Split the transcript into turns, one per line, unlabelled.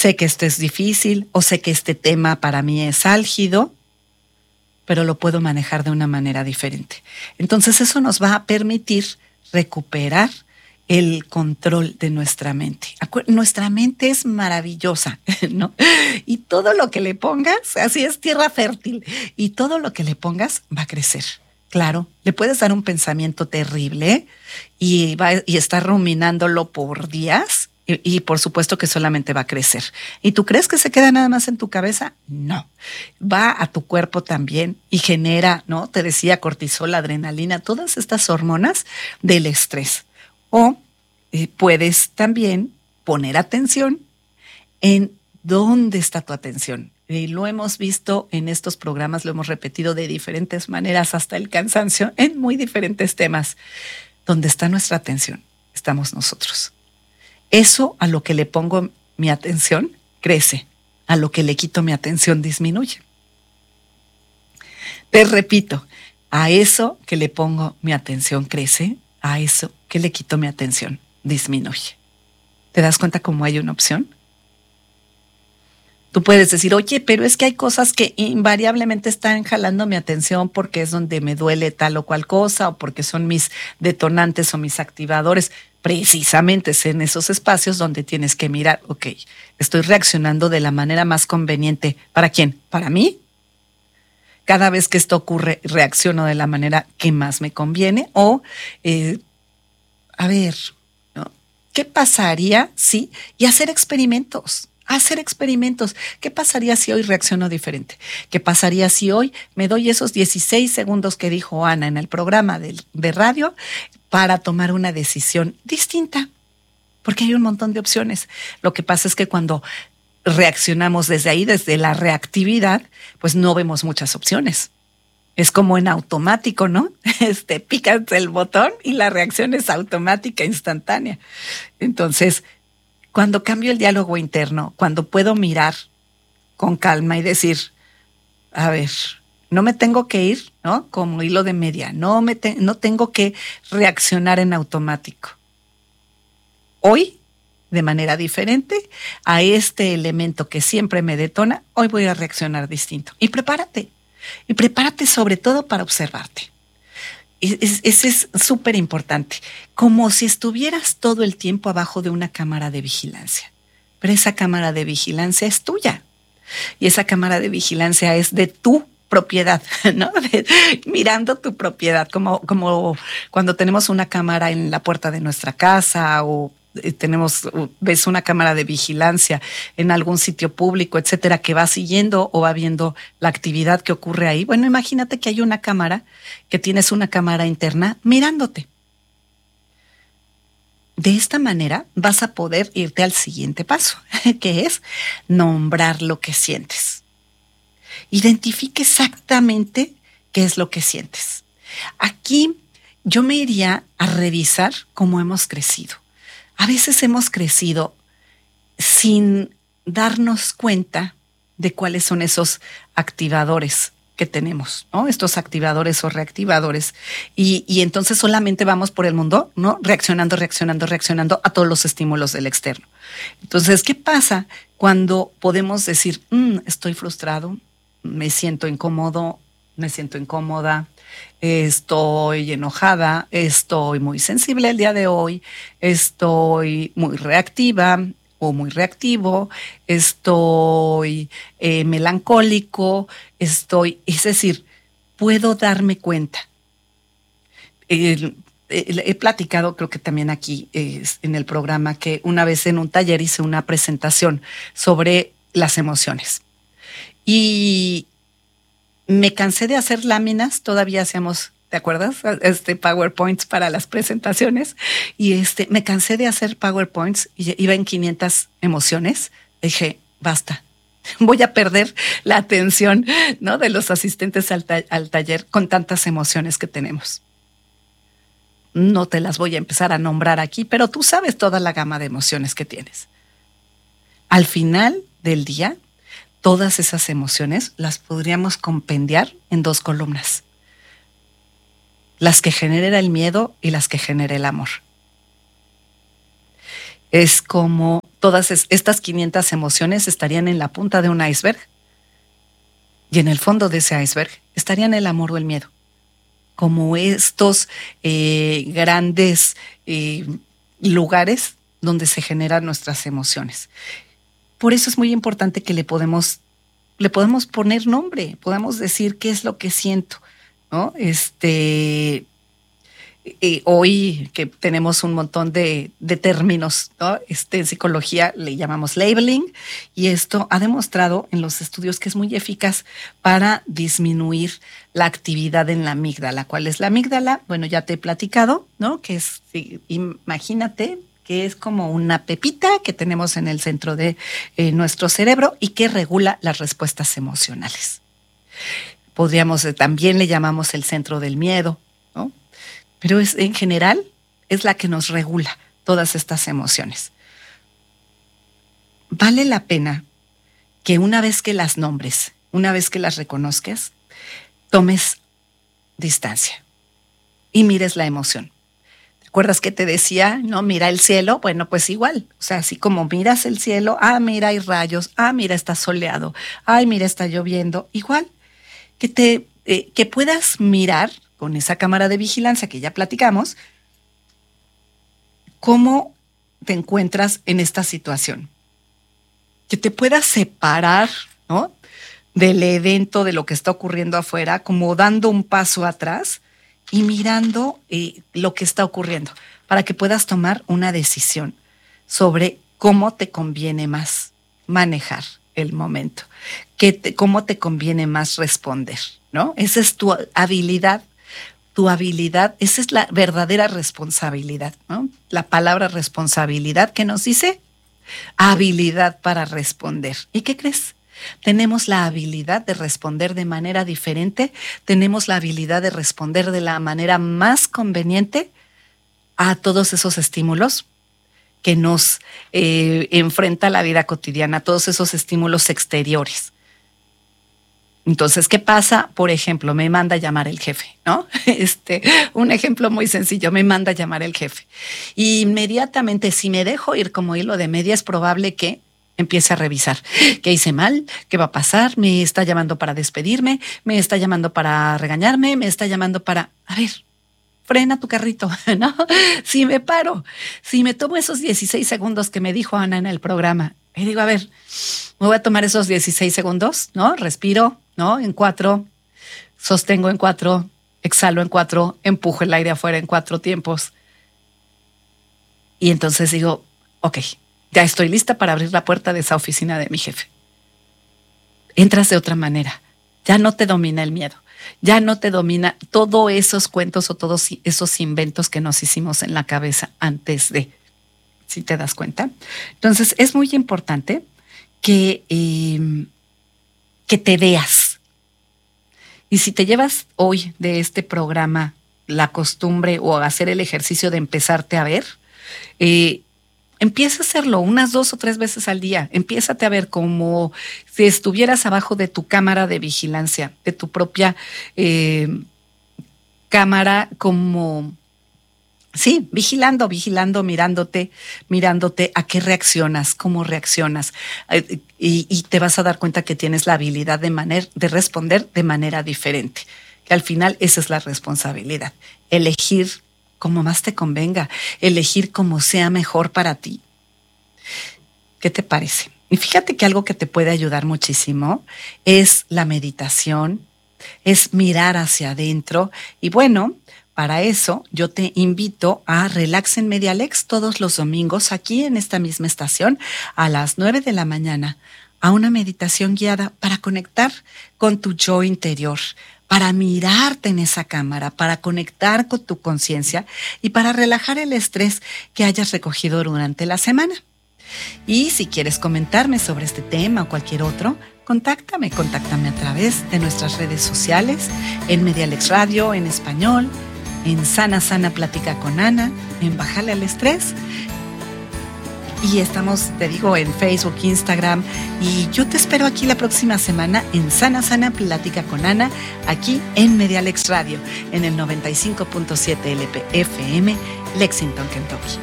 sé que esto es difícil o sé que este tema para mí es álgido, pero lo puedo manejar de una manera diferente. Entonces eso nos va a permitir recuperar el control de nuestra mente. Nuestra mente es maravillosa, ¿no? Y todo lo que le pongas, así es tierra fértil, y todo lo que le pongas va a crecer. Claro, le puedes dar un pensamiento terrible y estar ruminándolo por días y por supuesto que solamente va a crecer. ¿Y tú crees que se queda nada más en tu cabeza? No. Va a tu cuerpo también y genera, ¿no? Te decía, cortisol, adrenalina, todas estas hormonas del estrés. O puedes también poner atención en dónde está tu atención. Lo hemos visto en estos programas, lo hemos repetido de diferentes maneras hasta el cansancio en muy diferentes temas. ¿Dónde está nuestra atención? Estamos nosotros. Eso a lo que le pongo mi atención crece, a lo que le quito mi atención disminuye. Te repito, a eso que le pongo mi atención crece, a eso que le quito mi atención disminuye. ¿Te das cuenta cómo hay una opción? Tú puedes decir, oye, pero es que hay cosas que invariablemente están jalando mi atención porque es donde me duele tal o cual cosa o porque son mis detonantes o mis activadores. Precisamente es en esos espacios donde tienes que mirar, ok, estoy reaccionando de la manera más conveniente. ¿Para quién? ¿Para mí? Cada vez que esto ocurre, reacciono de la manera que más me conviene. O, a ver, ¿no? ¿Qué pasaría si? Y hacer experimentos. ¿Qué pasaría si hoy reacciono diferente? ¿Qué pasaría si hoy me doy esos 16 segundos que dijo Ana en el programa de radio para tomar una decisión distinta? Porque hay un montón de opciones. Lo que pasa es que cuando reaccionamos desde ahí, desde la reactividad, pues no vemos muchas opciones. Es como en automático, ¿no? Picas el botón y la reacción es automática, instantánea. Entonces, cuando cambio el diálogo interno, cuando puedo mirar con calma y decir, a ver, no me tengo que ir, ¿no? Como hilo de media, no tengo que reaccionar en automático. Hoy, de manera diferente, a este elemento que siempre me detona, hoy voy a reaccionar distinto. Y prepárate sobre todo para observarte. Ese es súper importante, como si estuvieras todo el tiempo abajo de una cámara de vigilancia. Pero esa cámara de vigilancia es tuya y esa cámara de vigilancia es de tu propiedad, ¿no? Mirando tu propiedad, como cuando tenemos una cámara en la puerta de nuestra casa o ves una cámara de vigilancia en algún sitio público, etcétera, que va siguiendo o va viendo la actividad que ocurre ahí. Bueno, imagínate que hay una cámara, que tienes una cámara interna mirándote. De esta manera vas a poder irte al siguiente paso, que es nombrar lo que sientes. Identifique exactamente qué es lo que sientes. Aquí yo me iría a revisar cómo hemos crecido. A veces hemos crecido sin darnos cuenta de cuáles son esos activadores que tenemos, ¿no? Estos activadores o reactivadores. Y entonces solamente vamos por el mundo, ¿no? Reaccionando a todos los estímulos del externo. Entonces, ¿qué pasa cuando podemos decir, estoy frustrado, me siento incómodo, me siento incómoda, estoy enojada, estoy muy sensible el día de hoy, estoy muy reactiva o muy reactivo, estoy melancólico, es decir, puedo darme cuenta. He platicado, creo que también aquí en el programa, que una vez en un taller hice una presentación sobre las emociones. Y me cansé de hacer láminas, todavía hacíamos, ¿te acuerdas? PowerPoints para las presentaciones. Y me cansé de hacer PowerPoints y iba en 500 emociones. Dije, basta, voy a perder la atención, ¿no? De los asistentes al taller con tantas emociones que tenemos. No te las voy a empezar a nombrar aquí, pero tú sabes toda la gama de emociones que tienes. Al final del día, todas esas emociones las podríamos compendiar en 2 columnas. Las que genera el miedo y las que genera el amor. Es como todas estas 500 emociones estarían en la punta de un iceberg y en el fondo de ese iceberg estarían el amor o el miedo, como estos grandes lugares donde se generan nuestras emociones. Por eso es muy importante que le podemos poner nombre, podamos decir qué es lo que siento, ¿no? Hoy que tenemos un montón de términos, ¿no? En psicología le llamamos labeling, y esto ha demostrado en los estudios que es muy eficaz para disminuir la actividad en la amígdala. ¿Cuál es la amígdala? Bueno, ya te he platicado, ¿no? Que es, imagínate que es como una pepita que tenemos en el centro de nuestro cerebro y que regula las respuestas emocionales. También le llamamos el centro del miedo, ¿no? Pero en general es la que nos regula todas estas emociones. Vale la pena que una vez que las nombres, una vez que las reconozcas, tomes distancia y mires la emoción. ¿Te acuerdas que te decía, no, mira el cielo? Bueno, pues igual, o sea, así como miras el cielo, mira hay rayos, mira está soleado, mira está lloviendo, igual que puedas mirar con esa cámara de vigilancia que ya platicamos, cómo te encuentras en esta situación. Que te puedas separar, ¿no?, del evento, de lo que está ocurriendo afuera, como dando un paso atrás y mirando lo que está ocurriendo, para que puedas tomar una decisión sobre cómo te conviene más manejar el momento, cómo te conviene más responder, ¿no? Esa es tu habilidad. Tu habilidad, esa es la verdadera responsabilidad, ¿no? La palabra responsabilidad, ¿qué nos dice? Habilidad para responder. ¿Y qué crees? Tenemos la habilidad de responder de manera diferente, tenemos la habilidad de responder de la manera más conveniente a todos esos estímulos que nos enfrenta la vida cotidiana, todos esos estímulos exteriores. Entonces, ¿qué pasa? Por ejemplo, me manda a llamar el jefe, ¿no? Un ejemplo muy sencillo, me manda a llamar el jefe. Y inmediatamente, si me dejo ir como hilo de media, es probable que empiece a revisar. ¿Qué hice mal? ¿Qué va a pasar? ¿Me está llamando para despedirme? ¿Me está llamando para regañarme? ¿Me está llamando para...? A ver, frena tu carrito, ¿no? Si me paro, si me tomo esos 16 segundos que me dijo Ana en el programa, y digo, a ver, me voy a tomar esos 16 segundos, ¿no? Respiro, ¿no? En 4, sostengo en 4, exhalo en 4, empujo el aire afuera en 4 tiempos. Y entonces digo, ok, ya estoy lista para abrir la puerta de esa oficina de mi jefe. Entras de otra manera, ya no te domina el miedo, ya no te domina todos esos cuentos o todos esos inventos que nos hicimos en la cabeza antes de, ¿sí te das cuenta? Entonces es muy importante que te veas. Y si te llevas hoy de este programa la costumbre o hacer el ejercicio de empezarte a ver, empieza a hacerlo unas 2 o 3 veces al día. Empiézate a ver como si estuvieras abajo de tu cámara de vigilancia, de tu propia cámara, como... Sí, vigilando, mirándote a qué reaccionas, cómo reaccionas, y te vas a dar cuenta que tienes la habilidad de responder de manera diferente, que al final esa es la responsabilidad, elegir como más te convenga, elegir como sea mejor para ti. ¿Qué te parece? Y fíjate que algo que te puede ayudar muchísimo es la meditación, es mirar hacia adentro, y bueno, para eso, yo te invito a Relax en Medialex todos los domingos aquí en esta misma estación a las 9 de la mañana a una meditación guiada para conectar con tu yo interior, para mirarte en esa cámara, para conectar con tu conciencia y para relajar el estrés que hayas recogido durante la semana. Y si quieres comentarme sobre este tema o cualquier otro, contáctame a través de nuestras redes sociales, en Medialex Radio, en español, en Sana Plática con Ana, en Bájale al Estrés. Y estamos, te digo, en Facebook, Instagram. Y yo te espero aquí la próxima semana en Sana Plática con Ana, aquí en Medialex Radio, en el 95.7 LPFM, Lexington, Kentucky.